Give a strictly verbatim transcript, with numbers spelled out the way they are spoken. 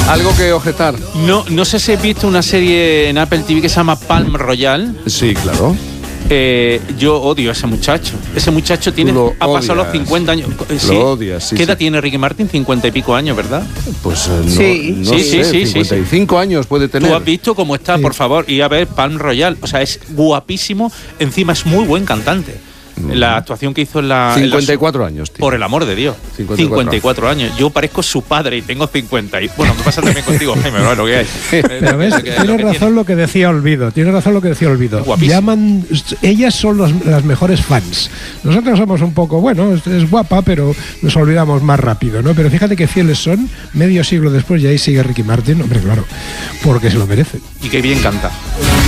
¿Algo que objetar? No, no sé si has visto una serie en Apple T V que se llama Palm Royal. Sí, claro. Eh, yo odio a ese muchacho. Ese muchacho tiene, ha pasado odias. los cincuenta años. Lo Sí. odias, sí, ¿Qué edad sí. tiene Ricky Martin? cincuenta y pico años, ¿verdad? Pues eh, no, Sí. no Sí, sé, sí, sí, cincuenta y cinco años puede tener. Tú has visto cómo está, Sí. por favor, y a ver Palm Royal. O sea, es guapísimo. Encima es muy buen cantante. La actuación que hizo en la... en la- cincuenta y cuatro años, tío. Por el amor de Dios. cincuenta y cuatro cincuenta y cuatro años. Yo parezco su padre y tengo cincuenta. Y, bueno, me pasa también contigo, Jaime. Bueno, ¿qué hay? Pero ves, Lo que- lo tienes que razón tiene. lo que decía Olvido, tienes razón lo que decía Olvido. Guapísimo. Llaman, ellas son los- las mejores fans. Nosotros somos un poco, bueno, es, es guapa, pero nos olvidamos más rápido, ¿no? Pero fíjate que fieles son, medio siglo después y ahí sigue Ricky Martin, hombre, claro, porque se lo merece. Y qué bien canta.